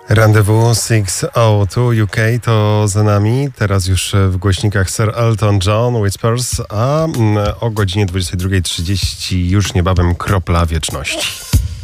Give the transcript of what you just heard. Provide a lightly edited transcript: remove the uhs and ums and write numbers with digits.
Rendezvous 602 UK to za nami. Teraz już w głośnikach Sir Elton John, Whispers, a o godzinie 22:30 już niebawem Kropla Wieczności.